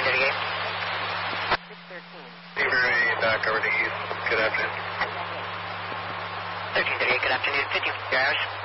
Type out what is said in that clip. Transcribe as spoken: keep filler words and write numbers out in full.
thirty-eight. six thirteen. Newbury back over to East. Good afternoon. thirteen thirty-eight, good afternoon. fifteen hours.